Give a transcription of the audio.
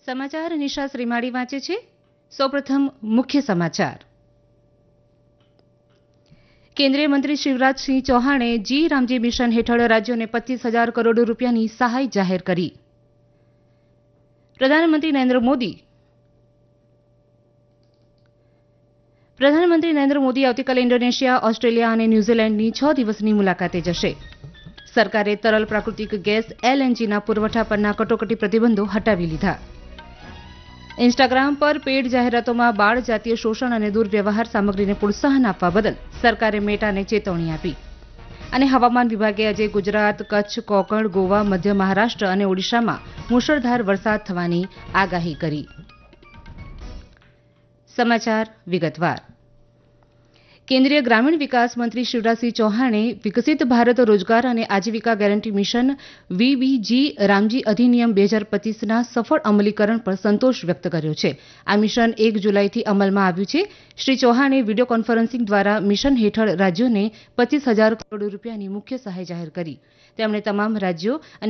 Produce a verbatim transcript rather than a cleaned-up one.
સમાચાર નિશા શ્રીમાળી વાંચે છે. સૌપ્રથમ મુખ્ય સમાચાર. કેન્દ્રીય મંત્રી શિવરાજસિંહ ચૌહાણે જી રામજી મિશન હેઠળ રાજ્યોને પચીસ હજાર કરોડ રૂપિયાની સહાય જાહેર કરી. પ્રધાનમંત્રી નરેન્દ્ર મોદી પ્રધાનમંત્રી નરેન્દ્ર મોદી આવતીકાલે ઇન્ડોનેશિયા, ઓસ્ટ્રેલિયા અને ન્યૂઝીલેન્ડની છ દિવસની મુલાકાતે જશે. સરકારે તરલ પ્રાકૃતિક ગેસ એલએનજીના પુરવઠા પરના કટોકટી પ્રતિબંધો હટાવી લીધા. ઇન્સ્ટાગ્રામ પર પેડ જાહેરાતોમાં બાળ જાતીય શોષણ અને દુર્વ્યવહાર સામગ્રીને પ્રોત્સાહન આપવા બદલ સરકારે મેટાને ચેતવણી આપી. અને હવામાન વિભાગે આજે ગુજરાત, કચ્છ, કોંકણ, ગોવા, મધ્ય મહારાષ્ટ્ર અને ઓડિશામાં મુશળધાર વરસાદ થવાની આગાહી કરી. સમાચાર વિગતવાર. કેન્દ્રીય ગ્રામીણ વિકાસ મંત્રી શિવરાજસિંહ ચૌહાણે વિકસિત ભારત રોજગાર અને આજીવિકા ગેરંટી મિશન વીબીજી રામજી અધિનિયમ બે હજાર પચીસના સફળ અમલીકરણ પર સંતોષ વ્યક્ત કર્યો છે. આ મિશન એક જુલાઈથી અમલમાં આવ્યું છે. શ્રી ચૌહાણે વીડિયો કોન્ફરન્સિંગ દ્વારા મિશન હેઠળ રાજ્યોને પચીસ હજાર કરોડ રૂપિયાની મુખ્ય સહાય જાહેર કરી. તેમણે તમામ રાજ્યો અને